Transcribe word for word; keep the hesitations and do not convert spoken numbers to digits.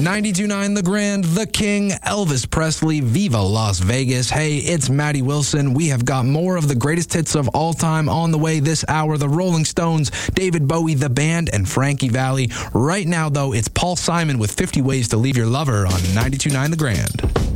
ninety-two point nine The Grand, The King, Elvis Presley, Viva Las Vegas. Hey, it's Maddie Wilson. We have got more of the greatest hits of all time on the way this hour. The Rolling Stones, David Bowie, The Band, and Frankie Valli. Right now, though, it's Paul Simon with fifty Ways to Leave Your Lover on ninety-two point nine The Grand.